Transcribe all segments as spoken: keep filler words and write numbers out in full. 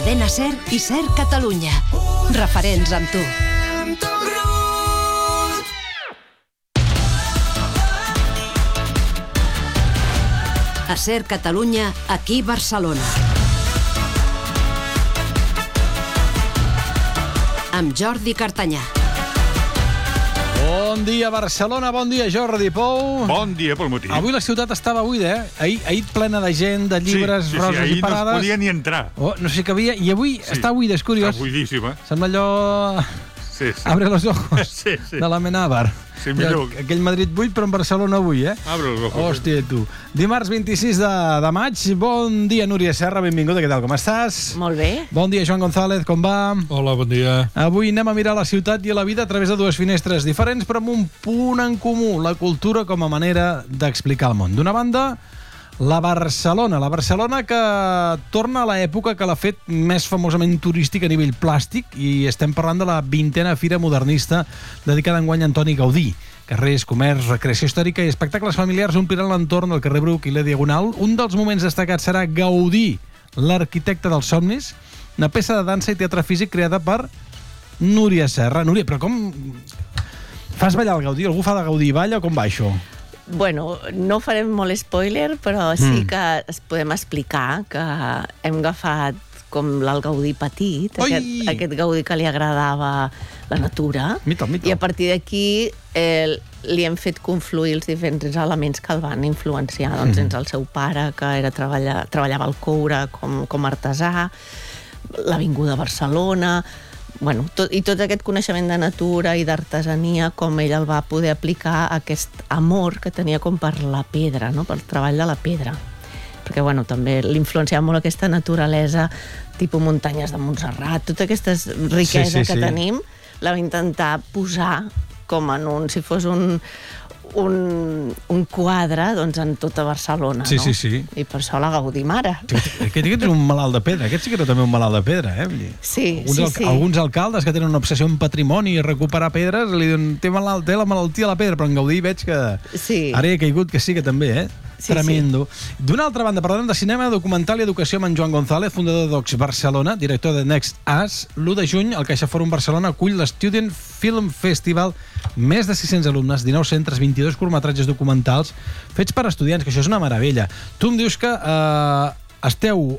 Cadena SER i SER Catalunya. Referents amb tu. A SER Catalunya, aquí Barcelona. Amb Jordi Cartanyà. Bon dia, Barcelona. Bon dia, Jordi Pou. Bon dia pel matí. Avui la ciutat estava buida, eh? Ahir, ahir plena de gent, de llibres, sí, sí, roses sí, i parades. No es podia ni entrar. Oh, no sé què havia. I avui sí, està buida, és curiós. Està buidíssima. Sembla allò... Sí, sí. Abre los ojos sí, sí. de la Menábar. Sí, millor. Aquell Madrid buit, però en Barcelona avui, eh? Abre los ojos. Hòstia, tu. Dimarts vint-i-sis de, de maig. Bon dia, Núria Serra, benvinguda. Què tal, com estàs? Molt bé. Bon dia, Joan González, com va? Hola, bon dia. Avui anem a mirar la ciutat i la vida a través de dues finestres diferents, però amb un punt en comú, la cultura com a manera d'explicar el món. D'una banda, la Barcelona. La Barcelona que torna a l'època que l'ha fet més famosament turística a nivell plàstic, i estem parlant de la vintena Fira Modernista dedicada enguany a Antoni Gaudí. Carrers, comerç, recreació històrica i espectacles familiars ompliran l'entorn del carrer Bruc i la Diagonal. Un dels moments destacats serà Gaudí, l'arquitecte dels somnis, una peça de dansa i teatre físic creada per Núria Serra. Núria, però com... Fas ballar el Gaudí? Algú fa de Gaudí i balla o com va això? Bueno, no farem molt spoiler, però sí Mm. que es podem explicar que hem agafat com el Gaudí petit, Oi! aquest, aquest Gaudí que li agradava la natura, Mita'l, mita'l. i a partir d'aquí eh, li hem fet confluir els diferents elements que el van influenciar. Doncs Mm. tens el seu pare, que era treballar, treballava al coure com, com a artesà, l'Avinguda Barcelona... Bueno, tot, i tot aquest coneixement de natura i d'artesania, com ell el va poder aplicar a aquest amor que tenia com per la pedra, no? Per treball de la pedra. Perquè, bueno, també l'influenciava molt aquesta naturalesa, tipus muntanyes de Montserrat, tota aquesta riquesa Sí, sí, que sí. tenim, la va intentar posar com en un... si fos un... Un, un quadre, doncs, en tota Barcelona, Sí, no? sí, sí. I per això la gaudim ara. Aquest, aquest és un malalt de pedra. Aquest sí que era també un malalt de pedra, eh? Vull dir, Sí, alguns, sí, al- sí. alguns alcaldes que tenen una obsessió en patrimoni i recuperar pedres, li diuen, té, malalt, té la malaltia a la pedra, però en Gaudí veig que Sí. ara hi ha caigut que sí que també, eh? Sí, Tremendo. D'una altra banda, parlant de cinema, documental i educació amb en Joan González, fundador de Docs Barcelona, director de Next Us. l'u de juny, el CaixaForum Barcelona acull l'Student Film Festival. Més de sis-cents alumnes, dinou centres, vint-i-dos curtmetratges documentals fets per estudiants, que això és una meravella. Tu em dius que eh, esteu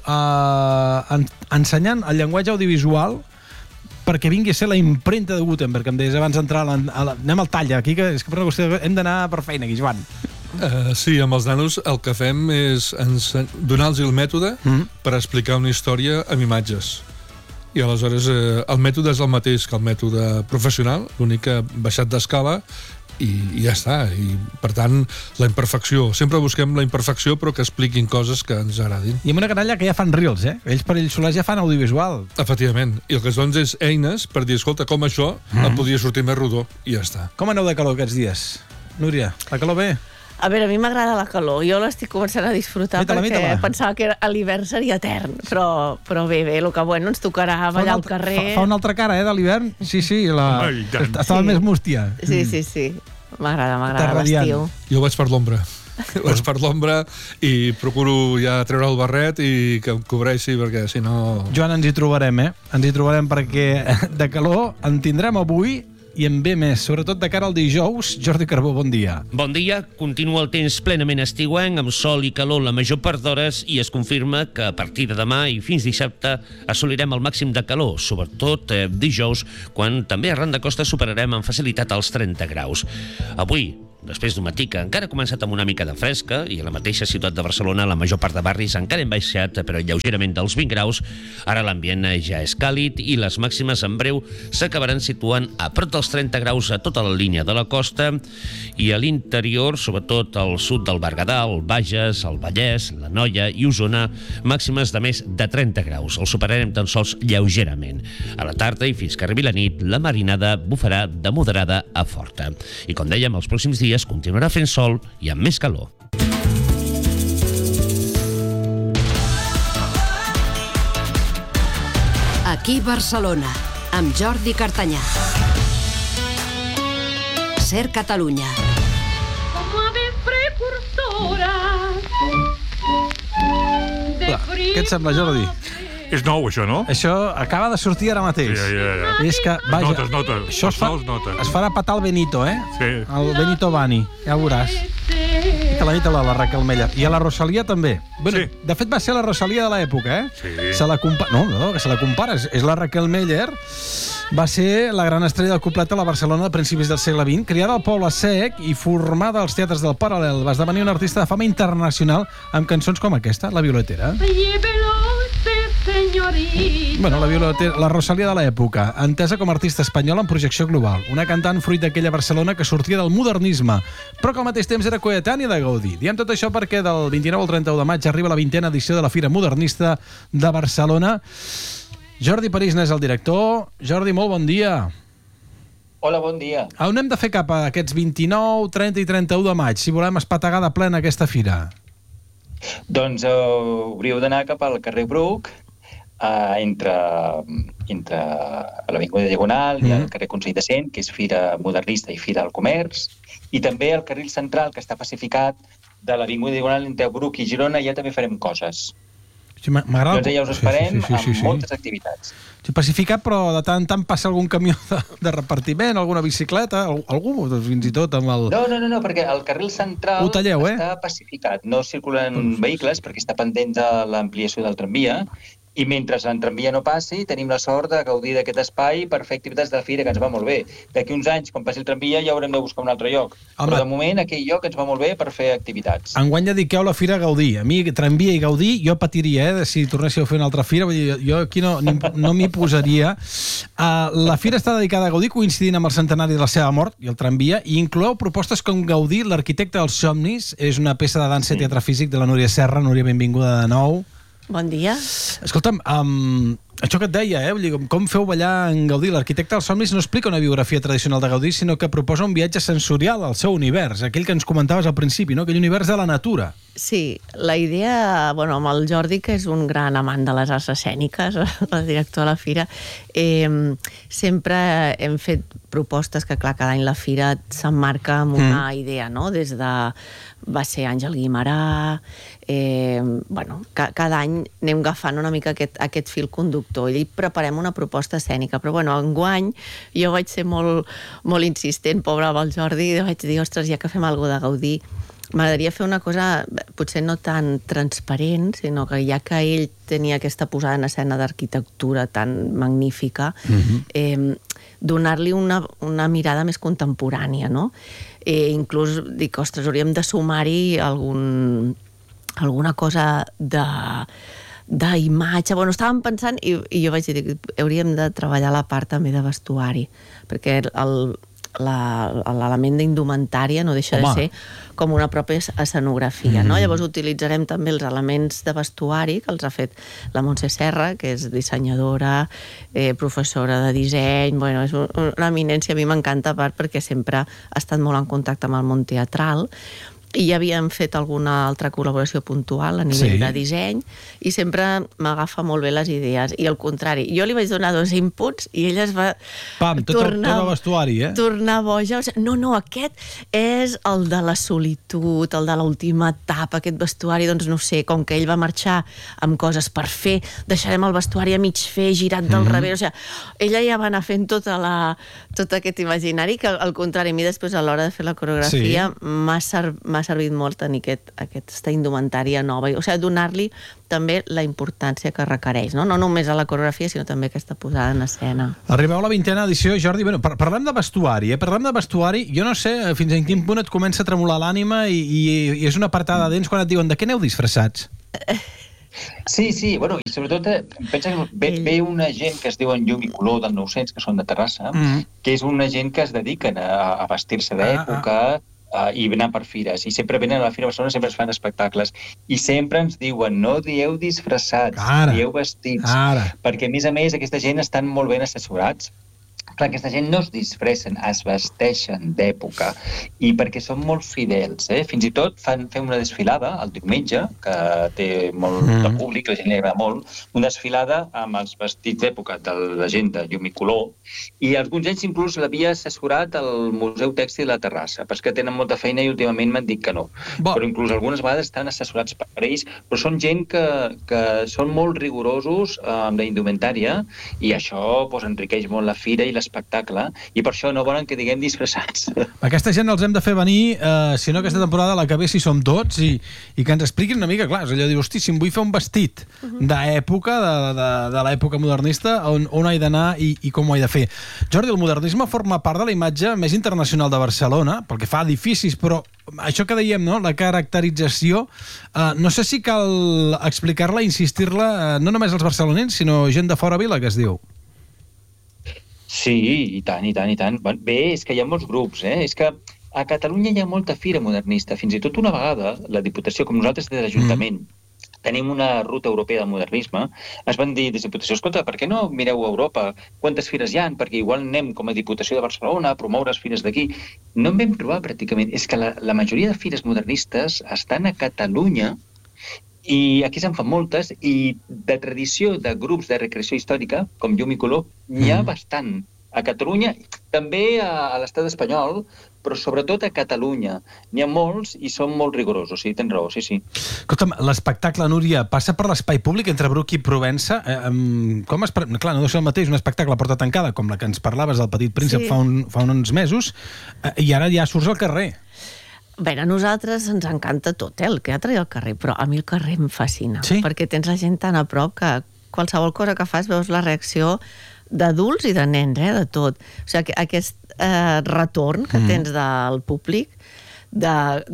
eh, en, ensenyant el llenguatge audiovisual perquè vingui a ser la impremta de Gutenberg, em deies abans d'entrar a la, a la, anem al tall, aquí, que és que per una qüestió hem d'anar per feina aquí, Joan. Uh, sí, amb els nanos el que fem és ense- donar-los el mètode Mm. per explicar una història amb imatges. I aleshores eh, el mètode és el mateix que el mètode professional, l'únic que ha baixat d'escala i, i ja està. I, per tant, la imperfecció. Sempre busquem la imperfecció, però que expliquin coses que ens agradin. I amb una canalla que ja fan reels, eh? Ells per ells solars ja fan audiovisual. Efectivament. I el que es dona és eines per dir, escolta, com això mm. em podria sortir més rodó. I ja està. Com aneu de calor aquests dies? Núria, la calor bé? A veure, a mi m'agrada la calor. Jo l'estic començant a disfrutar Meta-la, perquè meta-la. pensava que a l'hivern seria etern. Però, però bé, bé, el que bueno, ens tocarà ballar al carrer. Fa, fa una altra cara, eh, de l'hivern? Sí, sí, la... Home, i tant. estava Sí. més mústia. Sí, sí, sí. M'agrada, Està m'agrada radiant. l'estiu. Jo vaig per l'ombra. vaig per l'ombra i procuro ja treure el barret i que em cobreixi, perquè si no... Joan, ens hi trobarem, eh? Ens hi trobarem perquè de calor en tindrem avui i en ve més, sobretot de cara al dijous. Jordi Carbó, bon dia. Bon dia. Continua el temps plenament estiuenc, amb sol i calor la major part d'hores, i es confirma que a partir de demà i fins dissabte assolirem el màxim de calor, sobretot eh, dijous, quan també arran de costa superarem amb facilitat els trenta graus. Avui, després d'un matí que encara ha començat amb una mica de fresca, i a la mateixa ciutat de Barcelona la major part de barris encara hem baixat, però lleugerament dels vint graus, ara l'ambient ja és càlid i les màximes en breu s'acabaran situant a prop dels trenta graus a tota la línia de la costa, i a l'interior, sobretot al sud del Berguedà, el Bages, el Vallès, la Noia i Osona, màximes de més de trenta graus. El superarem tan sols lleugerament. A la tarda i fins que arribi la nit, la marinada bufarà de moderada a forta. I com dèiem, els pròxims dies continuarà fent sol i amb més calor. Aquí Barcelona, amb Jordi Cartanyà. SER Catalunya. Como aves precursoras de Què et sembla, Jordi? És nou, això, no? Això acaba de sortir ara mateix. Ja, ja, ja. És que, Es vaja, nota, es nota. això es, Els fa, nous nota. es farà petar el Benito, eh? Sí. El Benito Bani, ja ho veuràs. Que la nit la, la Raquel Meller. I a la Rosalia també. Bueno, Sí. De fet, va ser la Rosalia de l'època, eh? Sí. Se la compa... No, no, que se la compares. És la Raquel Meller. Va ser la gran estrella del cuplet a la Barcelona de principis del segle vint, criada al Poble Sec i formada als teatres del Paral·lel. Va esdevenir una artista de fama internacional amb cançons com aquesta, La Violetera. Llévelo usted, señorita. Bueno, la Violetera, la Rosalia de l'època, entesa com a artista espanyola en projecció global. Una cantant fruit d'aquella Barcelona que sortia del modernisme, però que al mateix temps era coetània de Gaudí. Diem tot això perquè del vint-i-nou al trenta-u de maig arriba la vintena edició de la Fira Modernista de Barcelona. Jordi París n'és el director. Jordi, molt bon dia. Hola, bon dia. A on hem de fer cap a aquests vint-i-nou, trenta i trenta-u de maig, si volem espategar de plena aquesta fira? Doncs uh, hauríeu d'anar cap al carrer Bruc, uh, entre, entre l'Avinguda Diagonal mm. i el carrer Consell de Cent, que és Fira Modernista i Fira del Comerç, i també el carril central, que està pacificat, de l'Avinguda Diagonal entre Bruc i Girona, ja també farem coses. Sí, m'agrada... Doncs ja us esperem sí, sí, sí, sí, sí. amb moltes activitats. Sí, pacificat, però de tant en tant passa algun camió de, de repartiment, alguna bicicleta, algú, fins i tot amb el... No, no, no, no, perquè el carril central Ho talleu, eh? està pacificat. No circulen vehicles perquè està pendent de l'ampliació del tramvia, i mentre el tramvia no passi, tenim la sort de gaudir d'aquest espai per fer activitats de la fira, que ens va molt bé. D'aquí uns anys, quan passi el tramvia, ja haurem de buscar un altre lloc. Home. Però de moment, aquell lloc ens va molt bé per fer activitats. Enguany dediqueu la fira a Gaudí. A mi, tramvia i Gaudí, jo patiria, eh, si tornéssiu a fer una altra fira. Vull dir, jo aquí no, no m'hi posaria. Uh, la fira està dedicada a Gaudí, coincidint amb el centenari de la seva mort i el tramvia, i inclou propostes com Gaudí, l'arquitecte dels somnis. És una peça de dansa i teatre físic de la Núria Serra. Núria, benvinguda de nou. Bon dia. Escolta'm, um, això que et deia, eh? Vull dir, com feu ballar en Gaudí? L'arquitecte dels somnis no explica una biografia tradicional de Gaudí, sinó que proposa un viatge sensorial al seu univers, aquell que ens comentaves al principi, no? Aquell univers de la natura. Sí, la idea, bueno, amb el Jordi, que és un gran amant de les arts escèniques, el director de la fira, eh, sempre hem fet propostes que, clar, cada any la fira s'emmarca amb una mm. idea, no? Des de... va ser Àngel Guimarà, eh, bueno, ca cada any anem agafant una mica aquest, aquest fil conductor i preparem una proposta escènica, però bueno, enguany jo vaig ser molt, molt insistent, pobre amb el Jordi, i vaig dir, ostres, ja que fem alguna de Gaudí, m'agradaria fer una cosa potser no tan transparent, sinó que ja que ell tenia aquesta posada en escena d'arquitectura tan magnífica, mm-hmm. eh, donar-li una, una mirada més contemporània, no? Eh, inclús dic, ostres, hauríem de sumar-hi algun, alguna cosa de d'imatge. Bueno, estàvem pensant, i, i jo vaig dir, hauríem de treballar la part també de vestuari, perquè el l'element d'indumentària no deixa Home. de ser com una pròpia escenografia, mm. no? Llavors utilitzarem també els elements de vestuari que els ha fet la Montse Serra, que és dissenyadora, eh, professora de disseny, bueno, és una eminència, a mi m'encanta, a part perquè sempre ha estat molt en contacte amb el món teatral, i ja havíem fet alguna altra col·laboració puntual a nivell sí. de disseny, i sempre m'agafa molt bé les idees. I al contrari, jo li vaig donar dos inputs i ella es va Pam, tot tornar, tot el vestuari, eh? tornar boja. O sigui, no, no, aquest és el de la solitud, el de l'última etapa, aquest vestuari, doncs no sé, com que ell va marxar amb coses per fer, deixarem el vestuari a mig fer, girat del mm-hmm. revés. O sigui, ella ja va anar fent tota la, tot aquest imaginari, que al contrari, a mi després a l'hora de fer la coreografia sí. m'ha serv, servit molt tenir aquest, aquesta indumentària nova, o sigui, donar-li també la importància que requereix, no? No només a la coreografia, sinó també aquesta posada en escena. Arribeu a la vintena edició, Jordi. Bueno, par parlem de vestuari, eh? Parlem de vestuari. Jo no sé fins a quin punt et comença a tremolar l'ànima i, i, i és una apartada de dents quan et diuen de què aneu disfressats? Sí, sí, bueno, i sobretot pensa que ve, ve una gent que es diuen Llum i Color del nou-cents, que són de Terrassa, mm. que és una gent que es dediquen a, a vestir-se d'època, ah, ah. Uh, i anar per fires, i sempre venen a la Fira Barcelona, sempre es fan espectacles, i sempre ens diuen, no dieu disfressats, Ara. dieu vestits, Ara. perquè a més a més aquesta gent estan molt ben assessorats, Clar, aquesta gent no es disfressen, es vesteixen d'època, i perquè són molt fidels, eh? Fins i tot fan fer una desfilada el diumenge, que té molt mm. de públic, la gent li agrada molt, una desfilada amb els vestits d'època de la gent de llum i color, i alguns ells inclús l'havia assessorat al Museu Tèxtil de la Terrassa, però és que tenen molta feina i últimament m'han dit que no. Bo. Però inclús algunes vegades estan assessorats per ells, però són gent que, que són molt rigorosos amb la indumentària, i això pues, enriqueix molt la fira i l'espectacle, i per això no volen que diguem disfressats. Aquesta gent els hem de fer venir, eh, si no aquesta temporada la que ve si som tots, i, i que ens expliquin una mica, clar, és allò de dir, hosti, si em vull fer un vestit uh-huh. d'època, de, de, de l'època modernista, on, on he d'anar i, i com ho he de fer. Jordi, el modernisme forma part de la imatge més internacional de Barcelona, pel que fa a edificis, però això que dèiem, no?, la caracterització, eh, no sé si cal explicar-la, insistir-la, eh, no només als barcelonins, sinó gent de fora vila, que es diu. Sí, i tant, i tant, i tant. Bé, és que hi ha molts grups, eh? És que a Catalunya hi ha molta fira modernista. Fins i tot una vegada, la Diputació, com nosaltres des de l'Ajuntament, mm. tenim una ruta europea del modernisme, es van dir des de Diputació, escolta, per què no mireu a Europa quantes fires hi ha? Perquè igual anem com a Diputació de Barcelona a promoure les fires d'aquí. No en vam trobar pràcticament. És que la, la majoria de fires modernistes estan a Catalunya, i aquí se'n fan moltes, i de tradició de grups de recreació històrica, com Llum i Color, n'hi ha mm. bastant. A Catalunya, també a, a l'estat espanyol, però sobretot a Catalunya. N'hi ha molts i són molt rigorosos, sí, tens raó, sí, sí. Escolta'm, l'espectacle, Núria, passa per l'espai públic entre Bruc i Provença. Eh, com es... Clar, no deu ser el mateix, un espectacle a porta tancada, com la que ens parlaves del Petit Príncep sí. fa, un, fa uns mesos, eh, i ara ja surts al carrer. Bé, a nosaltres ens encanta tot, eh, el teatre i el carrer, però a mi el carrer em fascina, sí? perquè tens la gent tan a prop que qualsevol cosa que fas veus la reacció d'adults i de nens, eh, de tot. O sigui, aquest eh, retorn que mm. tens del públic, de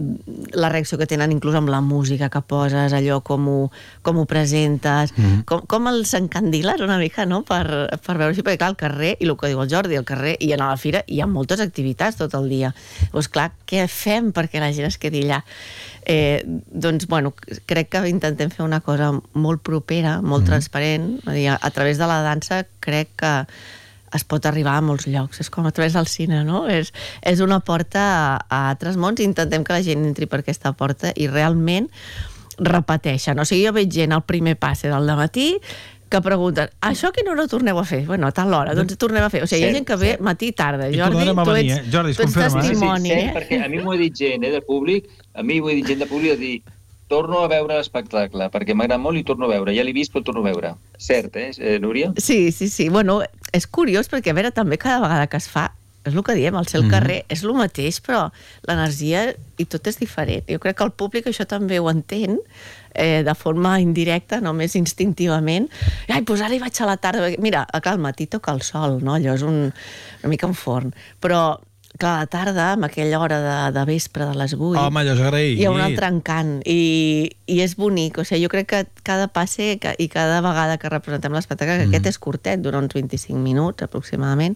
la reacció que tenen inclús amb la música que poses, allò com ho, com ho presentes, mm. com, com els encandiles una mica, no?, per, per veure si, perquè clar, al carrer, i el que diu el Jordi, al carrer i a la fira hi ha moltes activitats tot el dia. Llavors, clar, què fem perquè la gent es quedi allà? Eh, doncs, bueno, crec que intentem fer una cosa molt propera, molt mm. transparent, a, dir, a través de la dansa crec que es pot arribar a molts llocs, és com a través del cine, no? És, és una porta a, a altres mons i intentem que la gent entri per aquesta porta i realment repeteixen. O sigui, jo veig gent al primer passe del dematí que pregunten, això a quina hora torneu a fer? Bueno, a tal hora, doncs tornem a fer. O sigui, hi ha gent que ve matí i tarda. Jordi, tu ets, eh? Jordi, tu ets testimoni, sí, sí, eh? Perquè a mi m'ho ha dit gent, eh, de públic, a mi m'ho ha dit gent de públic a dir, torno a veure l'espectacle, perquè m'agrada molt i torno a veure. Ja l'he vist, però torno a veure. Cert, eh, Núria? Sí, sí, sí. Bueno, és curiós, perquè a veure, també cada vegada que es fa, és el que diem, el ser al carrer és el mateix, però l'energia i tot és diferent. Jo crec que el públic això també ho entén, eh, de forma indirecta, només instintivament. Ai, doncs ara hi vaig a la tarda. Mira, clar, al matí toca el sol, no? Allò és un, una mica un forn. Però clar, a la tarda, amb aquella hora de, de vespre de les vuit, home, allò és agraït. Hi ha un altre encant i, i és bonic. O sigui, jo crec que cada passe i cada vegada que representem l'espectacle, que mm. aquest és curtet, dura uns vint-i-cinc minuts aproximadament,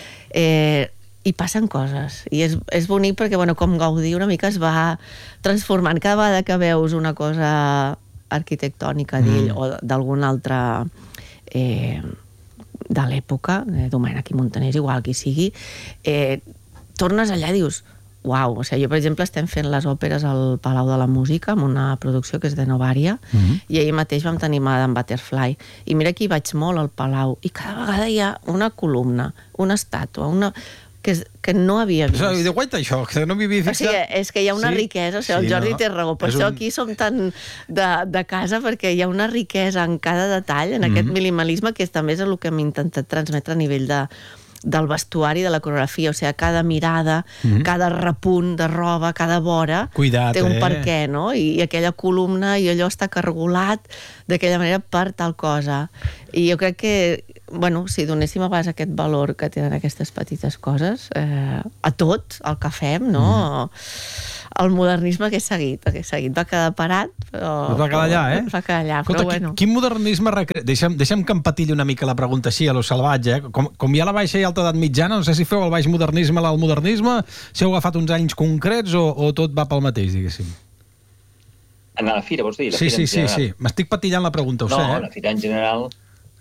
eh, i passen coses. I és, és bonic perquè, bueno, com Gaudí una mica es va transformant. Cada vegada que veus una cosa arquitectònica d'ell mm. o d'algun altre eh, de l'època, eh, Domènech i Montaner, igual qui sigui, eh, tornes allà i dius, uau, o sigui, jo, per exemple, estem fent les òperes al Palau de la Música amb una producció que és de Novària, mm-hmm. i ahir mateix vam tenir Madame Butterfly, i mira que hi vaig molt al Palau, i cada vegada hi ha una columna, una estàtua, una... Que, que no havia vist. O sigui, guaita això, que no m'hi havia fixat. O sigui, és que hi ha una sí? riquesa, o sigui, el sí, Jordi no? té raó, per és això un... aquí som tan de, de casa, perquè hi ha una riquesa en cada detall, en mm-hmm. aquest minimalisme, que és, també és el que hem intentat transmetre a nivell de, del vestuari, de la coreografia, o sigui, cada mirada, mm-hmm. cada repunt de roba, cada vora, Cuidat, té un eh? per què, no? I, i aquella columna, i allò està cargolat d'aquella manera per tal cosa. I jo crec que, bueno, si donéssim a vegades aquest valor que tenen aquestes petites coses, eh, a tot, el que fem, no? Mm. El modernisme que he seguit, que he seguit va quedar parat, però... Es va quedar allà, eh? Va quedar allà, Escolta, però bueno. Quin, quin modernisme... Recre... Deixa'm, deixa'm que empatilli una mica la pregunta així, a lo salvatge, eh? Com, com hi ha la baixa i alta edat mitjana, no sé si feu el baix modernisme, l'alt modernisme, si heu agafat uns anys concrets o, o tot va pel mateix, diguéssim? En la fira, vols dir? La sí, fira sí, sí, sí. M'estic patillant la pregunta, ho no, sé, eh? No, la fira en general...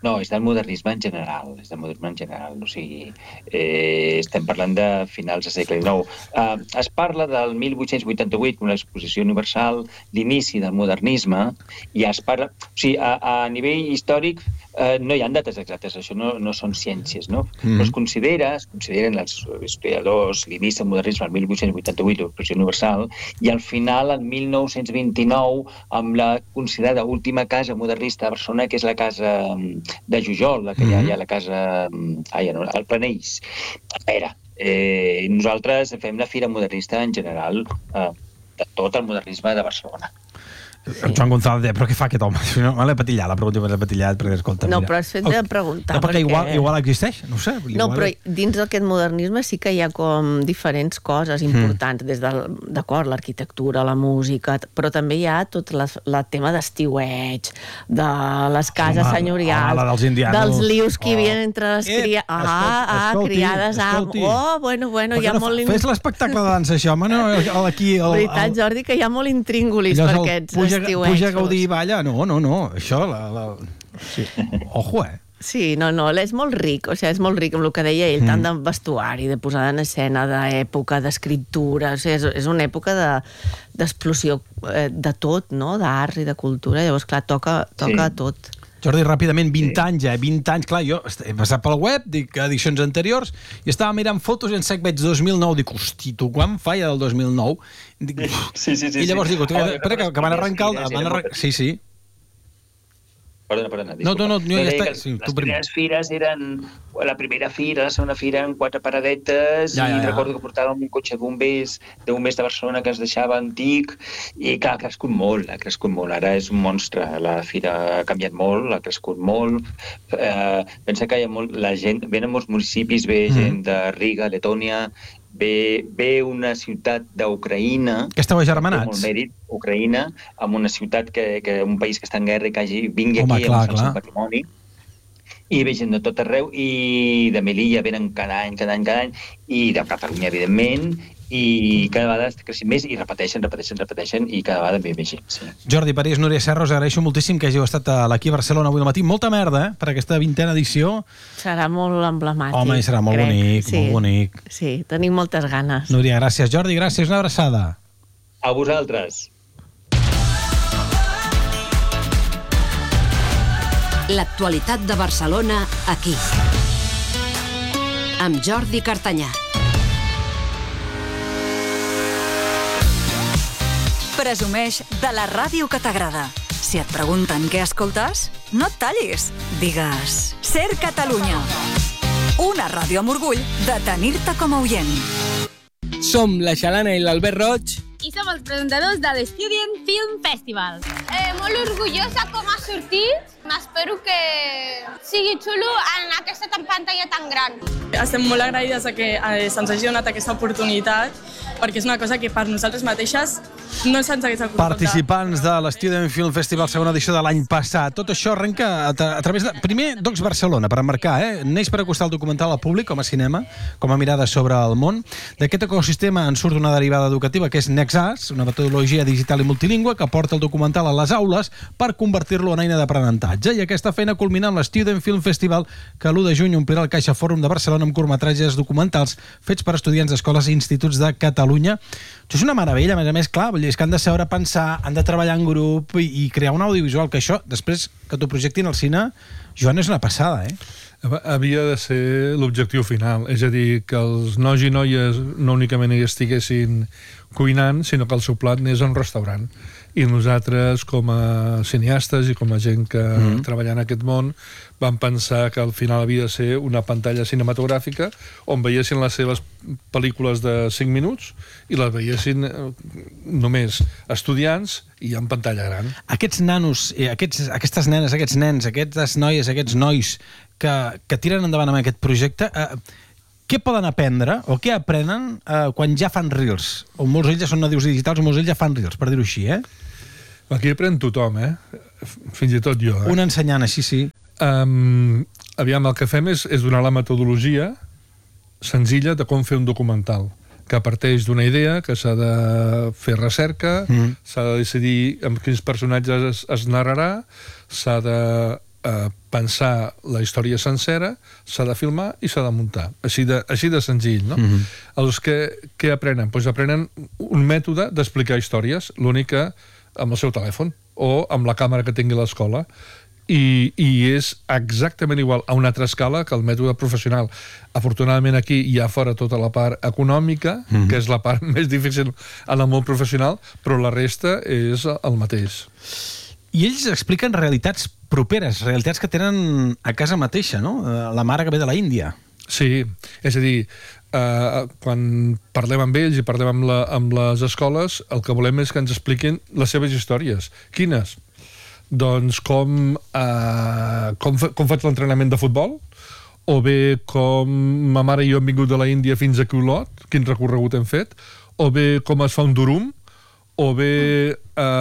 No, és del modernisme en general, és del modernisme en general, o sigui, eh, estem parlant de finals del segle dinou. Eh, es parla del mil vuit-cents vuitanta-vuit com l'exposició universal, l'inici del modernisme, i es parla... O sigui, a, a nivell històric eh, no hi ha dates exactes, això no, no són ciències, no? Mm-hmm. Però es considera, es consideren els historiadors l'inici del modernisme el mil vuit-cents vuitanta-vuit, l'exposició universal, i al final, el mil nou-cents vint-i-nou, amb la considerada última casa modernista de Barcelona, que és la casa de Jujol, la que hi ha allà a la casa... Ai, no, al Planells. A veure, eh, nosaltres fem la fira modernista en general eh, de tot el modernisme de Barcelona. Sí. Joan González, però què fa aquest home? No, me l'he patillat, la pregunta me l'he patillat, perquè escolta, no, mira. però has fet de preguntar. No, perquè, perquè... Igual, igual existeix, no ho sé. Igual... No, però dins d'aquest modernisme sí que hi ha com diferents coses importants, mm. des del, d'acord, l'arquitectura, la música, però també hi ha tot la, la tema d'estiueig, de les cases home, senyorials, home, dels indianos, dels lius que hi havia oh. entre les eh, cria... ah, escolti, ah, escolti, criades, escolti. ah, oh, bueno, bueno, hi ha no molt... Fes l'espectacle de dansa, això, home, no? Aquí, el, veritat, el... Jordi, que hi ha molt intríngulis per aquests puja, estiuets. Puja a gaudir i balla, no, no, no, això, la, la... Sí. Ojo, eh? Sí, no, no, és molt ric, o sigui, és molt ric amb el que deia ell, mm. tant de vestuari, de posada en escena, d'època, d'escriptura, o sigui, és, és una època de, d'explosió eh, de tot, no?, d'art i de cultura, llavors, clar, toca, toca sí. tot. Jordi, ràpidament, vint sí. anys, eh? vint anys, clar, jo he passat pel web, dic edicions anteriors, i estava mirant fotos i en sec veig dos mil nou, dic, hosti, tu, quan falla del dos mil nou? Dic, sí, sí, sí, I llavors sí. dic, espera, que, que van arrencar... El, van arrencar... Sí, sí. Perdona, perdona, disculpa. No, no, no, no ja està. Sí, les primeres fires eren... La primera fira, la segona fira en quatre paradetes, ja, ja, ja. i recordo que portàvem un cotxe de bombers, de bombers de Barcelona que es deixava antic, i clar, ha crescut molt, ha crescut molt. Ara és un monstre, la fira ha canviat molt, ha crescut molt. Eh, pensa que hi ha molt... La gent... Venen molts municipis, ve mm. gent de Riga, Letònia, ve, ve una ciutat d'Ucraïna... Que esteu agermanats. Molt mèrit, Ucraïna, amb una ciutat que, que un país que està en guerra i que hagi vingui Home, aquí clar, amb el seu patrimoni. I ve gent de tot arreu, i de Melilla venen cada any, cada any, cada any, i de Catalunya, evidentment, i cada vegada està creixent més, i repeteixen, repeteixen, repeteixen, i cada vegada ve més gent. Sí. Jordi Parés, Núria Serra, us agraeixo moltíssim que hàgiu estat aquí a Barcelona avui al matí. Molta merda, eh?, per aquesta vintena edició. Serà molt emblemàtic. Home, i serà molt crec. bonic, sí. molt bonic. Sí, tenim moltes ganes. Núria, gràcies. Jordi, gràcies. Una abraçada. A vosaltres. L'actualitat de Barcelona, aquí. Amb Jordi Cartanyà. Presumeix de la ràdio que t'agrada. Si et pregunten què escoltes, no et tallis. Digues Ser Catalunya. Una ràdio amb orgull de tenir-te com a oient. Som la Xalana i l'Albert Roig i som els presentadors de l'Student Film Festival. Eh, molt orgullosa com ha sortit. M'espero que sigui xulo en aquesta pantalla tan gran. Estem molt agraïdes a que eh, se'ns hagi donat aquesta oportunitat, perquè és una cosa que per nosaltres mateixes no se'ns hagués ocorregut. Participants de l'Student Film Festival, segona edició de l'any passat. Tot això arrenca a, tra a través de... Primer, Docs Barcelona, per emmarcar, eh? Neix per acostar el documental al públic, com a cinema, com a mirada sobre el món. D'aquest ecosistema en surt una derivada educativa que és NextAs, una metodologia digital i multilingüe que porta el documental a les aules per convertir-lo en eina d'aprenentatge. I aquesta feina culmina amb l'Student Film Festival, que l'u de juny omplirà el Caixa Fòrum de Barcelona amb curtmetratges documentals fets per estudiants d'escoles i instituts de Catalunya. Això és una meravella, a més a més, clar, vull dir, és que han de saber pensar, han de treballar en grup i, i crear un audiovisual, que això, després que t'ho projectin al cine, Joan, és una passada, eh? Havia de ser l'objectiu final, és a dir, que els nois i noies no únicament hi estiguessin cuinant, sinó que el seu plat anés a un restaurant. I nosaltres, com a cineastes i com a gent que mm. treballa en aquest món, vam pensar que al final havia de ser una pantalla cinematogràfica on veiessin les seves pel·lícules de cinc minuts i les veiessin només estudiants i en pantalla gran. Aquests nanos, aquests, aquestes nenes, aquests nens, aquestes noies, aquests nois que, que tiren endavant amb aquest projecte, eh, què poden aprendre o què aprenen eh, quan ja fan reels? O molts d'ells ja són nadius digitals o molts d'ells ja fan reels, per dir-ho així, eh? Aquí aprèn tothom, eh? Fins i tot jo. Eh? Un ensenyant, així sí. Um, aviam, el que fem és, és donar la metodologia senzilla de com fer un documental, que parteix d'una idea, que s'ha de fer recerca, s'ha mm. de decidir amb quins personatges es, es narrarà, s'ha de eh, pensar la història sencera, s'ha de filmar i s'ha de muntar. Així de, així de senzill, no? Mm-hmm. Els que, què aprenen? Doncs pues aprenen un mètode d'explicar històries, l'únic que amb el seu telèfon o amb la càmera que tingui l'escola. I, i és exactament igual a una altra escala que el mètode professional. Afortunadament aquí hi ha fora tota la part econòmica, mm-hmm. que és la part més difícil en el món professional, però la resta és el mateix. I ells expliquen realitats properes, realitats que tenen a casa mateixa, no? La mare que ve de la Índia. Sí, és a dir, eh, quan parlem amb ells i parlem amb, la, amb les escoles, el que volem és que ens expliquin les seves històries. Quines? Doncs com, eh, com, fa, com faig l'entrenament de futbol, o bé com ma mare i jo hem vingut de la Índia fins aquí a Olot, quin recorregut hem fet, o bé com es fa un durum, o bé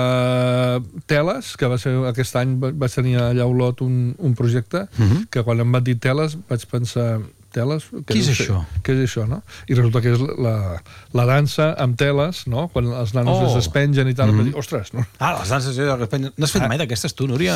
eh, teles, que va ser aquest any vaig tenir allà a Olot un, un projecte, uh-huh. que quan em van dir teles vaig pensar, teles? Què és això? Què és això, no? I resulta que és la, la dansa amb teles, no? Quan els nanos oh. es despengen i tal, mm-hmm. dir, ostres, no? Ah, les danses es despengen. No has fet ah. mai d'aquestes tu, Núria?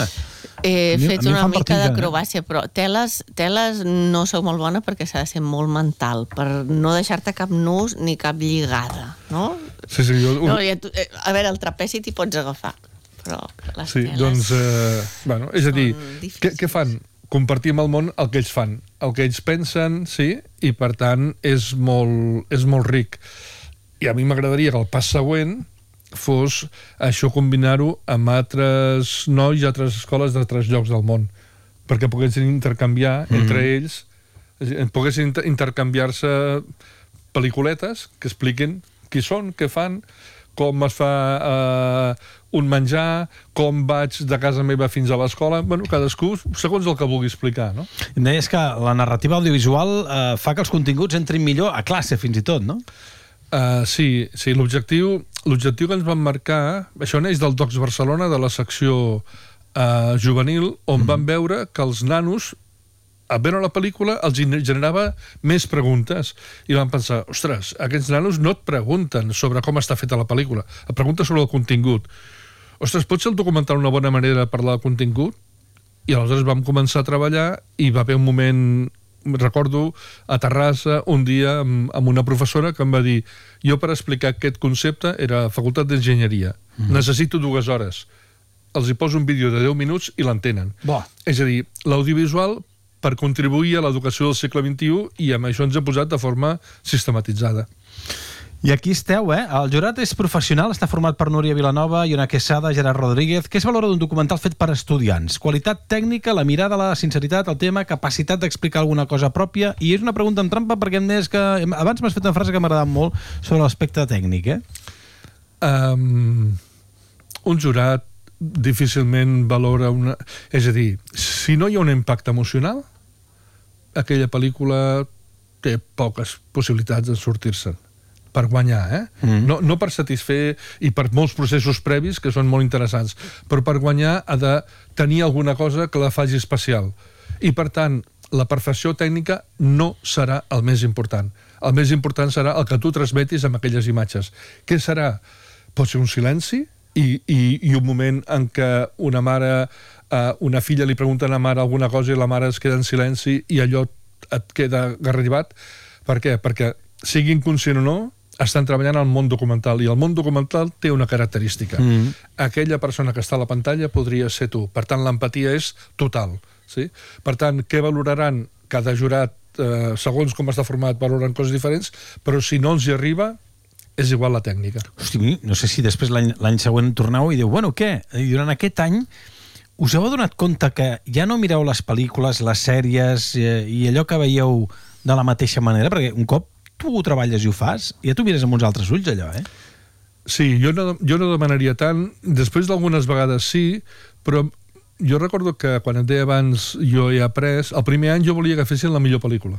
He fet una mica d'acrobàcia, però teles, teles no sou molt bona perquè s'ha de ser molt mental, per no deixar-te cap nus ni cap lligada, no? Sí, sí, jo... No, ja tu, a veure, el trapeci t'hi pots agafar, però les sí, teles... Doncs, eh, bueno, és a dir, què, què fan? Compartir amb el món el que ells fan, el que ells pensen, sí, i per tant és molt, és molt ric. I a mi m'agradaria que el pas següent fos això, combinar-ho amb altres nois i altres escoles d'altres llocs del món, perquè poguessin intercanviar mm-hmm. entre ells, poguessin inter intercanviar-se pel·lículetes que expliquin qui són, què fan, com es fa eh, un menjar, com vaig de casa meva fins a l'escola, bueno, cadascú segons el que vulgui explicar, no? Em deies que la narrativa audiovisual eh, fa que els continguts entrin millor a classe, fins i tot, no? Uh, sí, sí, l'objectiu l'objectiu que ens van marcar, això neix del Docs Barcelona, de la secció uh, juvenil, on mm-hmm. van veure que els nanos, a veure la pel·lícula, els generava més preguntes. I van pensar, ostres, aquests nanos no et pregunten sobre com està feta la pel·lícula, et pregunten sobre el contingut. Ostres, pot ser el documental una bona manera de parlar del contingut? I aleshores vam començar a treballar i va haver un moment, recordo, a Terrassa, un dia amb, amb una professora que em va dir, jo per explicar aquest concepte era Facultat d'Enginyeria, mm. necessito dues hores. Els hi poso un vídeo de deu minuts i l'entenen. És a dir, l'audiovisual per contribuir a l'educació del segle vint-i-u i amb això ens ha posat de forma sistematitzada. I aquí esteu, eh? El jurat és professional, està format per Núria Vilanova, Iona Quesada, Gerard Rodríguez. Què es valora d'un documental fet per estudiants? Qualitat tècnica, la mirada, la sinceritat, el tema, capacitat d'explicar alguna cosa pròpia. I és una pregunta amb trampa perquè em deies que... Abans m'has fet una frase que m'ha agradat molt sobre l'aspecte tècnic, eh? Um, un jurat difícilment valora una... És a dir, si no hi ha un impacte emocional, aquella pel·lícula té poques possibilitats de sortir-se'n per guanyar, eh? Mm. No, no per satisfer i per molts processos previs que són molt interessants, però per guanyar ha de tenir alguna cosa que la faci especial. I per tant, la perfecció tècnica no serà el més important. El més important serà el que tu transmetis amb aquelles imatges. Què serà? Pot ser un silenci i, i, i un moment en què una mare, eh, una filla li pregunta a la mare alguna cosa i la mare es queda en silenci i allò et queda garribat. Per què? Perquè sigui inconscient o no, estan treballant al món documental i el món documental té una característica. Mm. Aquella persona que està a la pantalla podria ser tu. Per tant, l'empatia és total. Sí? Per tant, què valoraran cada jurat? Eh, segons com està format, valoren coses diferents, però si no els hi arriba, és igual la tècnica. Hosti, no sé si després l'any següent torneu i diu, bueno, què? I durant aquest any us heu adonat compte que ja no mireu les pel·lícules, les sèries eh, i allò que veieu de la mateixa manera? Perquè un cop tu ho treballes i ho fas, ja t'ho mires amb uns altres ulls, allò, eh? Sí, jo no, jo no demanaria tant. Després d'algunes vegades sí, però jo recordo que quan et deia abans jo he après, el primer any jo volia que fessin la millor pel·lícula.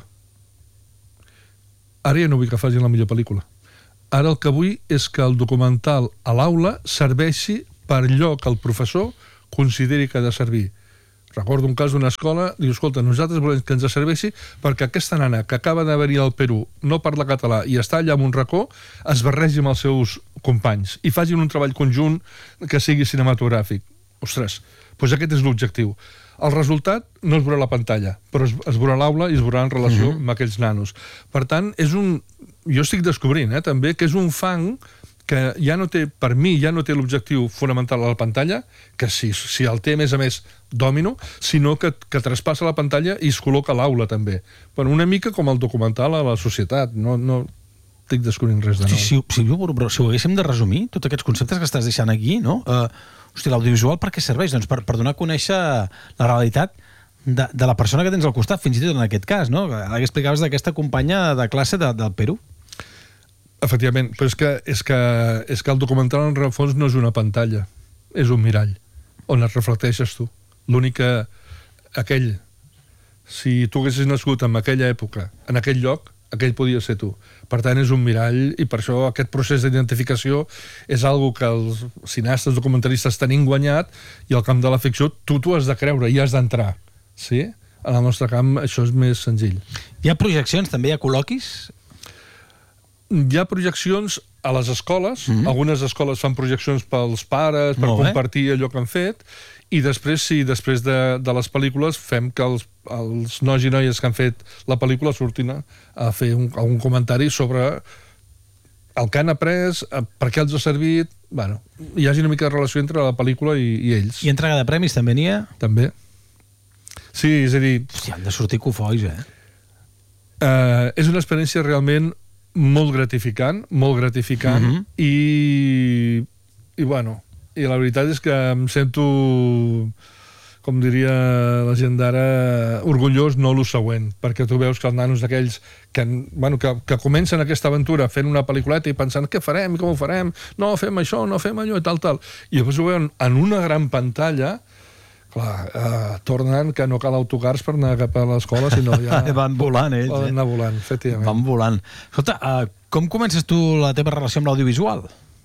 Ara ja no vull que facin la millor pel·lícula. Ara el que vull és que el documental a l'aula serveixi per allò que el professor consideri que ha de servir. Recordo un cas d'una escola, diu, escolta, nosaltres volem que ens serveixi perquè aquesta nana que acaba de venir al Perú, no parla català i està allà en un racó, es barregi amb els seus companys i facin un treball conjunt que sigui cinematogràfic. ostres, doncs aquest és l'objectiu. El resultat no es veurà a la pantalla, però es, es veurà a l'aula i es veurà en relació uh-huh. amb aquells nanos. Per tant, és un... jo estic descobrint, eh, també, que és un fang que ja no té, per mi, ja no té l'objectiu fonamental a la pantalla, que si, si el té, a més a més, domino, sinó que, que traspassa la pantalla i es col·loca a l'aula, també. Bueno, una mica com el documental a la societat. No, no estic descobrint res de nou. Si, si, si, si ho haguéssim de resumir, tots aquests conceptes que estàs deixant aquí, no? Uh, hosti, l'audiovisual per què serveix? Doncs per, per donar a conèixer la realitat de, de la persona que tens al costat, fins i tot en aquest cas, no? Ara que explicaves d'aquesta companya de classe de, del Perú. Efectivament, però és que, és, que, és que el documental en fons no és una pantalla, és un mirall, on et reflecteixes tu. L'únic que aquell, si tu haguessis nascut en aquella època, en aquell lloc, aquell podia ser tu. Per tant, és un mirall, i per això aquest procés d'identificació és algo que els cineastes documentaristes tenim guanyat, i al camp de la ficció tu t'ho has de creure i has d'entrar. Sí? En el nostre camp això és més senzill. Hi ha projeccions, també hi ha col·loquis? Hi ha projeccions a les escoles, mm-hmm. algunes escoles fan projeccions pels pares, per compartir allò que han fet, i després, sí, després de, de les pel·lícules fem que els, els nois i noies que han fet la pel·lícula surtin a, a fer un, un comentari sobre el que han après, per què els ha servit. Bueno, hi hagi una mica de relació entre la pel·lícula i, i ells. I entrega de premis també n'hi ha? També. Sí, és a dir... Hòstia, han de sortir cofois, eh? Uh, és una experiència realment molt gratificant, molt gratificant, uh-huh. i, i bueno, i la veritat és que em sento, com diria la gent d'ara, orgullós, no lo següent, perquè tu veus que els nanos d'aquells que, bueno, que, que comencen aquesta aventura fent una pel·lículeta i pensant què farem i com ho farem, no fem això, no fem allò i tal, tal, i després ho veuen en una gran pantalla. Clar, eh, tornen que no cal autocars per anar cap a l'escola, sinó ja... Van volant, ells. Van anar volant, efectivament. Van volant. Escolta, uh, com comences tu la teva relació amb l'audiovisual?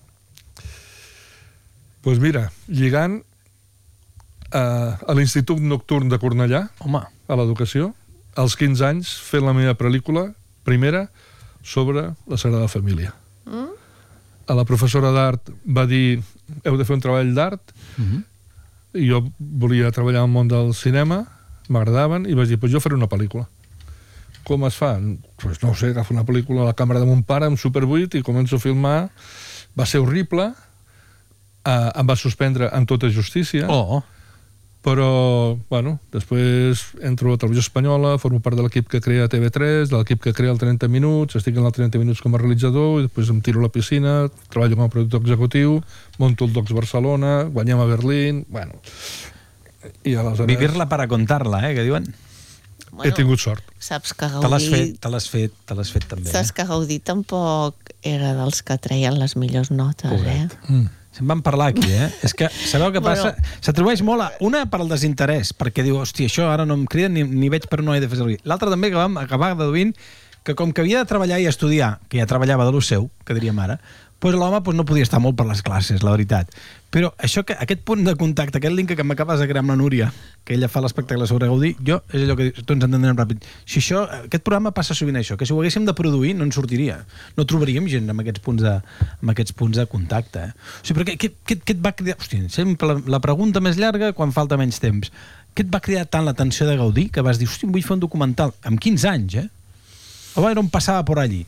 Doncs pues mira, lligant uh, a l'Institut Nocturn de Cornellà, Home. a l'educació, als quinze anys, fent la meva pel·lícula primera sobre la Sagrada Família. Mm? A la professora d'art va dir, heu de fer un treball d'art, mm-hmm. i jo volia treballar al món del cinema, m'agradaven, i vaig dir, pues jo faré una pel·lícula. Com es fa? Pues no ho sé, agafo una pel·lícula a la càmera de mon pare amb Super vuit i començo a filmar. Va ser horrible, eh, em va suspendre en tota justícia, oh. però, bueno, després entro a Televisió Espanyola, formo part de l'equip que crea T V tres, de l'equip que crea el trenta minuts, estic en el trenta minuts com a realitzador, i després em tiro a la piscina, treballo com a productor executiu, monto el Docs Barcelona, guanyem a Berlín, bueno... I aleshores... Vivirla para contarla, eh, que diuen? Bueno, he tingut sort. Saps que Gaudí... Te l'has fet, te l'has fet, te l'has fet també. Saps que Gaudí tampoc era dels que treien les millors notes, Pobret. eh? Mm. Se'n van parlar aquí, eh? És que, sabeu què passa? Bueno. S'atribueix molt a... Una, per al desinterès, perquè diu, hòstia, això ara no em criden ni, ni veig per no he de fer servir. L'altra també que vam acabar deduint que com que havia de treballar i estudiar, que ja treballava de lo seu, que diríem ara, doncs l'home doncs no podia estar molt per les classes, la veritat. Però això que, aquest punt de contacte, aquest link que m'acabes de crear amb la Núria, que ella fa l'espectacle sobre Gaudí, jo, és allò que tu ens entendrem ràpid. Si això, aquest programa passa sovint això, que si ho haguéssim de produir no en sortiria. No trobaríem gent amb aquests punts de, amb aquests punts de contacte. Eh? O sigui, però què, què, què, què et va cridar... Hòstia, sempre la, la pregunta més llarga quan falta menys temps. Què et va cridar tant l'atenció de Gaudí que vas dir, hòstia, vull fer un documental amb quinze anys, eh? O era on passava per allí?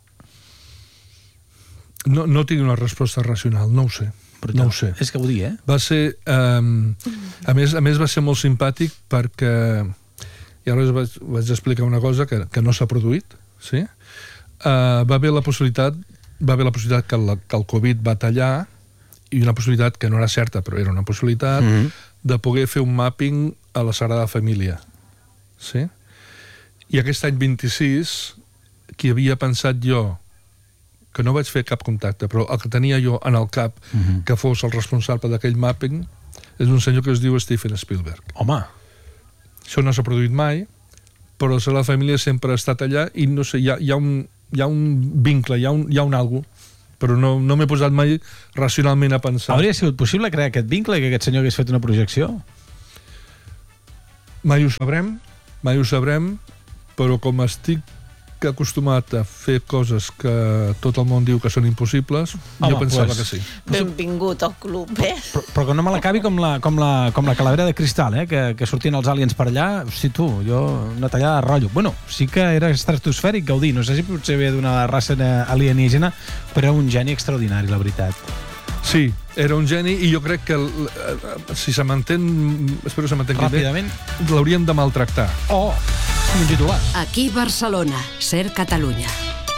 No, no tinc una resposta racional, no ho sé. Però no ho sé. És Gaudí, eh? Va ser... Um, a, més, a més va ser molt simpàtic perquè... I ara us vaig, vaig explicar una cosa que, que no s'ha produït, sí? Uh, va haver la possibilitat va haver la possibilitat que, la, que el Covid va tallar, i una possibilitat que no era certa, però era una possibilitat, mm-hmm. de poder fer un mapping a la Sagrada Família. Sí? I aquest any vint-i-sis, qui havia pensat jo que no vaig fer cap contacte, però el que tenia jo en el cap uh-huh. que fos el responsable d'aquell mapping és un senyor que es diu Steven Spielberg. Home! Això no s'ha produït mai, però la família sempre ha estat allà i no sé, hi ha, hi ha, un, hi ha un vincle, hi ha un, hi ha un algo, però no, no m'he posat mai racionalment a pensar. Hauria sigut possible crear aquest vincle i que aquest senyor hagués fet una projecció? Mai ho sabrem, mai ho sabrem, però com estic que acostumat a fer coses que tot el món diu que són impossibles, Home, jo pensava pues, que sí. Benvingut al club, eh? Però, però que no me l'acabi com la, com, la, com la calavera de cristal, eh? que, que sortien els aliens per allà. Sí, tu, jo, una tallada de rotllo. Bueno, sí que era estratosfèric, Gaudí. No sé si potser ve d'una raça alienígena, però era un geni extraordinari, la veritat. Sí, era un geni i jo crec que si se m'entén, espero que se m'entengui bé, l'hauríem de maltractar. Oh, un titular. Aquí Barcelona, Ser Catalunya.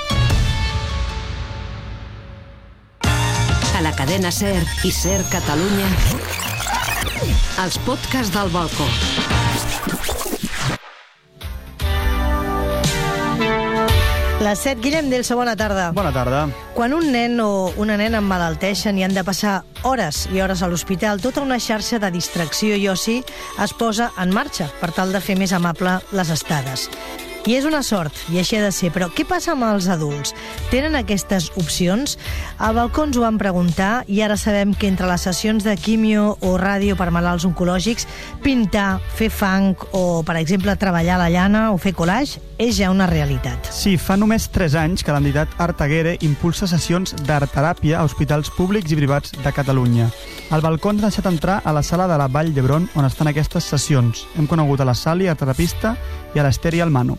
A la cadena Ser i Ser Catalunya, els podcasts del balcó. Les set, Guillem Delso, bona tarda. Bona tarda. Quan un nen o una nena emmalalteixen i han de passar hores i hores a l'hospital, tota una xarxa de distracció i oci es posa en marxa per tal de fer més amable les estades. I és una sort, i així ha de ser, però què passa amb els adults? Tenen aquestes opcions? Al balcó ens ho van preguntar i ara sabem que entre les sessions de quimio o ràdio per malalts oncològics, pintar, fer funk o, per exemple, treballar la llana o fer collage és ja una realitat. Sí, fa només tres anys que l'entitat Artaguere impulsa sessions d'art-teràpia a hospitals públics i privats de Catalunya. Al balcó ens ha deixat entrar a la sala de la Vall d'Hebron on estan aquestes sessions. Hem conegut a la Sally, artterapista, i a l'Ester i al Manu.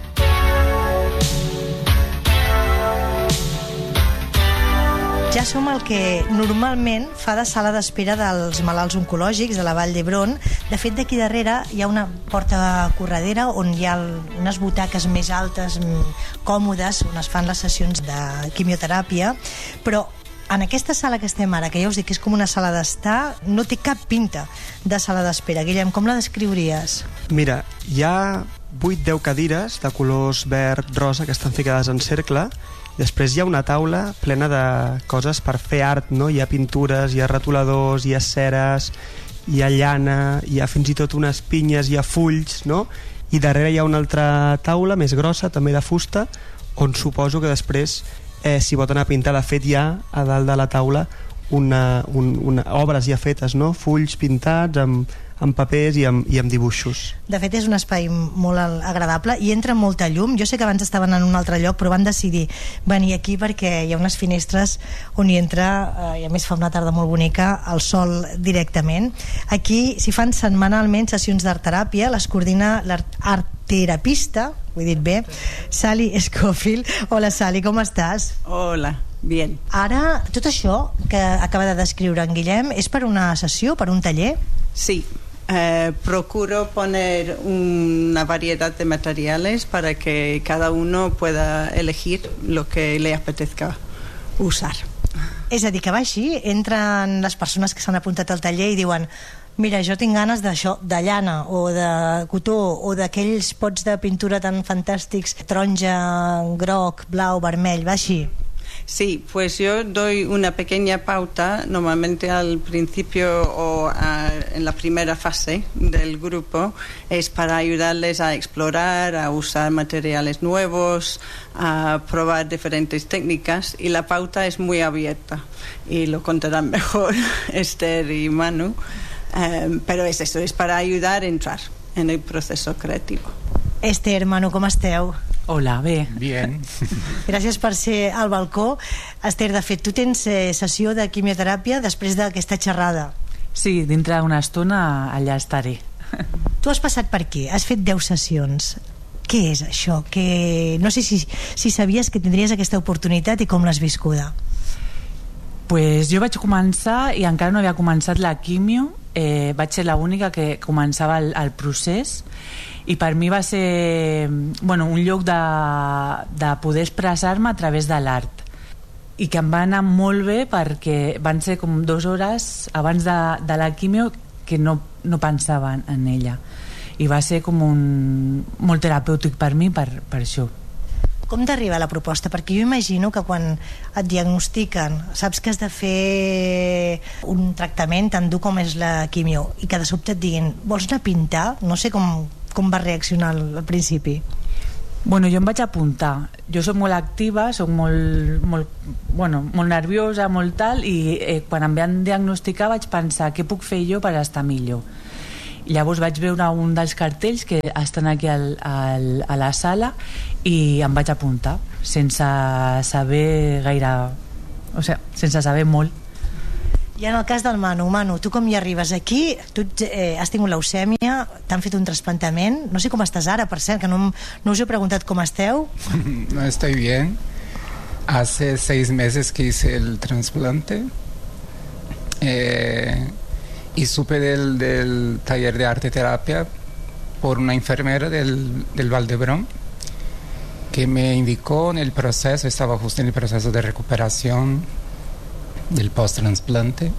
Ja som el que normalment fa de sala d'espera dels malalts oncològics de la Vall d'Hebron. De fet, d'aquí darrere hi ha una porta corredera on hi ha unes butaques més altes, còmodes, on es fan les sessions de quimioteràpia, però en aquesta sala que estem ara, que ja us dic que és com una sala d'estar, no té cap pinta de sala d'espera. Guillem, com la descriuries? Mira, hi ha vuit deu cadires de colors verd, rosa, que estan ficades en cercle. Després hi ha una taula plena de coses per fer art, no? Hi ha pintures, hi ha retoladors, hi ha ceres, hi ha llana, hi ha fins i tot unes pinyes, hi ha fulls, no? I darrere hi ha una altra taula més grossa, també de fusta, on suposo que després eh, s'hi pot anar a pintar. De fet, hi ha a dalt de la taula una, un, una, obres ja fetes, no? Fulls pintats amb, amb papers i amb, i amb dibuixos. De fet, és un espai molt agradable i entra molta llum. Jo sé que abans estaven en un altre lloc, però van decidir venir aquí perquè hi ha unes finestres on hi entra, eh, i a més fa una tarda molt bonica, el sol directament. Aquí s'hi fan setmanalment sessions d'art-teràpia, les coordina l'artterapista, ho he dit bé, Sally Scofield. Hola, Sally, com estàs? Hola, bien. Ara, tot això que acaba de descriure en Guillem és per una sessió, per un taller? Sí. Eh, procuro poner una variedad de materiales para que cada uno pueda elegir lo que le apetezca usar. És a dir, que va així, entren les persones que s'han apuntat al taller i diuen: mira, jo tinc ganes d'això, de llana o de cotó o d'aquells pots de pintura tan fantàstics, taronja, groc, blau, vermell, va així. Sí, pues yo doy una pequeña pauta, normalmente al principio o a, en la primera fase del grupo, es para ayudarles a explorar, a usar materiales nuevos, a probar diferentes técnicas, y la pauta es muy abierta y lo contarán mejor Esther y Manu, eh, pero es eso, es para ayudar a entrar en el proceso creativo. Esther, Manu, com esteu? Hola, bé. Bien. Gràcies per ser al balcó. Esther, de fet, tu tens eh, sessió de quimioteràpia després d'aquesta xerrada. Sí, dintre d'una estona allà estaré. Tu has passat per aquí, has fet deu sessions. Què és això? Que... No sé si, si sabies que tindries aquesta oportunitat i com l'has viscuda. Pues jo vaig començar i encara no havia començat la quimio, eh, vaig ser l'única que començava el, el procés, i per mi va ser, bueno, un lloc de, de poder expressar-me a través de l'art, i que em va anar molt bé perquè van ser com dues hores abans de, de la quimio que no, no pensava en ella, i va ser com un, molt terapèutic per mi per, per això. Com t'arriba la proposta? Perquè jo imagino que quan et diagnostiquen, saps que has de fer un tractament tan dur com és la quimio, i que de sobte et diguin, vols anar a pintar? No sé com, com va reaccionar al, al principi. Bueno, jo em vaig apuntar. Jo soc molt activa, soc molt, molt, bueno, molt nerviosa, molt tal, i eh, quan em van diagnosticar vaig pensar què puc fer jo per estar millor. I llavors vaig veure un dels cartells que estan aquí al, al, a la sala i em vaig apuntar sense saber gaire, o sigui, sense saber molt. I en el cas del Manu, Manu, tu com hi arribes aquí? Tu eh, has tingut leucèmia, t'han fet un trasplantament, no sé com estàs ara, per cert, que no, no us he preguntat com esteu. No estoy bien. Hace seis meses que hice el trasplante eh, y supe del, del taller de arte terapia por una enfermera del, del Valdebrón que me indicó en el proceso, estaba justo en el proceso de recuperación del post-trasplante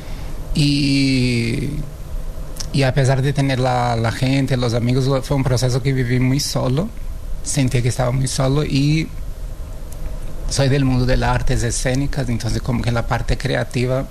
y, y a pesar de tener la, la gente, los amigos, fue un proceso que viví muy solo, sentí que estaba muy solo y soy del mundo de las artes escénicas, entonces como que en la parte creativa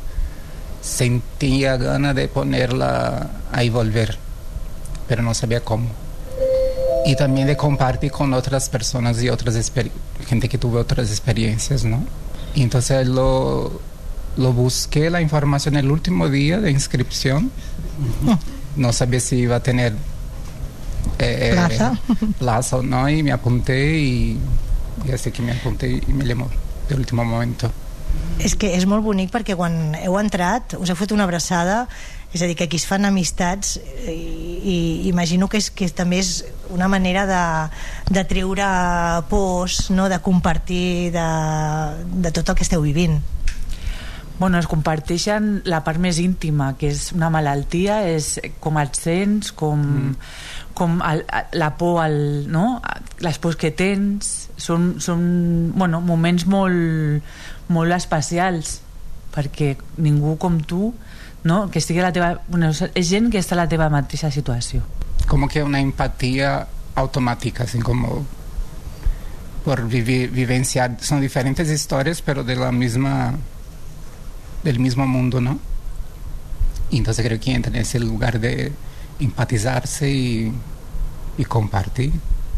sentía ganas de ponerla ahí volver, pero no sabía cómo. Y también de compartir con otras personas y otras gente que tuvo otras experiencias, ¿no? Y entonces lo, lo busqué la información el último día de inscripción. No sabía si iba a tener eh, plaza. plaza o no, y me apunté y, y así que me apunté y me llamó de último momento. És que és molt bonic perquè quan heu entrat us heu fet una abraçada, és a dir, que aquí es fan amistats i, i imagino que, és, que també és una manera de, de treure pors, no? De compartir de, de tot el que esteu vivint. Bueno, es comparteixen la part més íntima, que és una malaltia, és com et sents, com, mm. com el, la por, el, no? Les pors que tens, són, són bueno, moments molt, molt especials, perquè ningú com tu, no? Que estigui a la teva, bueno, és gent que està a la teva mateixa situació. Como que una empatía automática, así como por vivir, vivenciar, son diferentes historias, pero de la misma... del mismo mundo, ¿no? Y entonces creo que entra en ese lugar de empatizarse y, y compartir.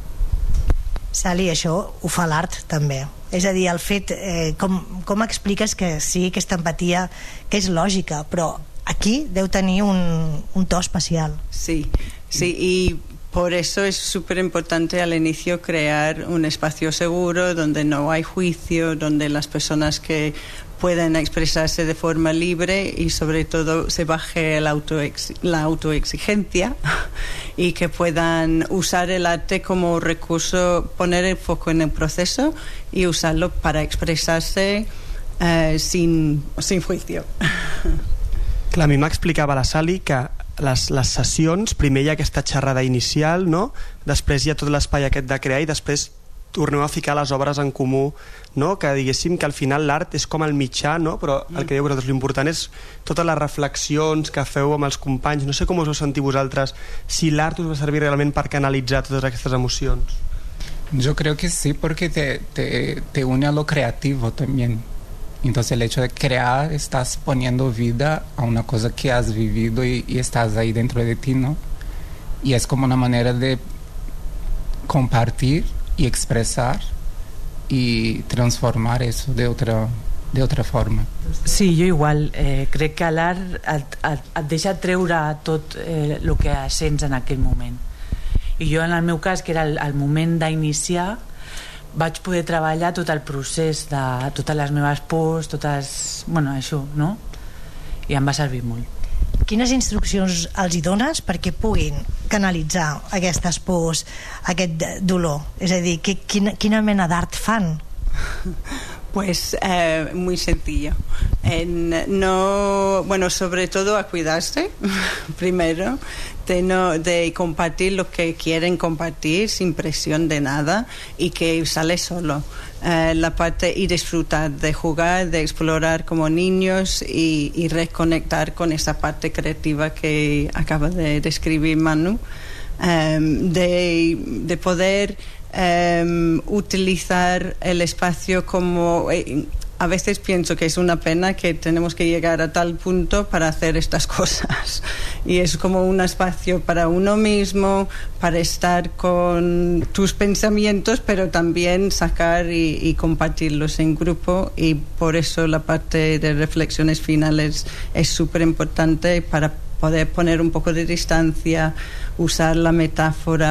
Sally, això ho fa l'art també. És a dir, el fet, eh, com, com expliques que sí, aquesta empatia, que és lògica, però aquí deu tenir un, un to especial. Sí, sí, y por eso es súper importante al inicio crear un espacio seguro donde no hay juicio, donde las personas que puedan expresarse de forma libre y sobre todo se baje el autoex- la autoexigencia y que puedan usar el arte como recurso, poner el foco en el proceso y usarlo para expresarse eh, sin, sin juicio. Clar, a mi m'explicava la Sally que les, les sessions, primer hi ha aquesta xerrada inicial, no? Després hi ha tot l'espai aquest de crear i després torneu a ficar les obres en comú, no? Que diguéssim que al final l'art és com el mitjà, no? Però el que diu vosaltres, l'important és totes les reflexions que feu amb els companys. No sé com us ho sentiu vosaltres, si l'art us va servir realment per canalitzar totes aquestes emocions. Yo creo que sí, porque te, te, te une a lo creativo también. Entonces el hecho de crear, estás poniendo vida a una cosa que has vivido y, y estás ahí dentro de ti, ¿no? Y es como una manera de compartir y expresar y transformar eso de otra, de otra forma. Sí, jo igual. Eh, crec que l'art et, et, et deixa treure tot el eh, que sents en aquell moment. I jo, en el meu cas, que era el, el moment d'iniciar, vaig poder treballar tot el procés de totes les meves pors, totes... Bueno, això, no? I em va servir molt. Quines instruccions els hi dones perquè puguin canalitzar aquestes pors, aquest dolor? És a dir, que, quina, quina mena d'art fan? Pues eh, muy sencillo. En, no, bueno, sobre todo a cuidarse primero, de, no, de compartir lo que quieren compartir sin presión de nada y que sale solo. Eh, la parte y disfrutar de jugar, de explorar como niños y, y reconectar con esa parte creativa que acaba de describir Manu, eh, de, de poder eh, utilizar el espacio como... Eh, a veces pienso que es una pena que tenemos que llegar a tal punto para hacer estas cosas. Y es como un espacio para uno mismo, para estar con tus pensamientos, pero también sacar y, y compartirlos en grupo. Y por eso la parte de reflexiones finales es súper importante para poder poner un poco de distancia, usar la metáfora